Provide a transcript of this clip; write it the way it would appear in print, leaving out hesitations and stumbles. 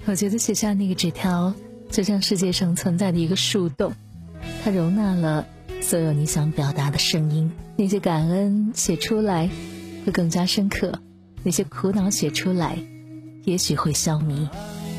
我觉得写下那个纸条，就像世界上存在的一个树洞，它容纳了所有你想表达的声音。那些感恩写出来会更加深刻，那些苦恼写出来也许会消弭。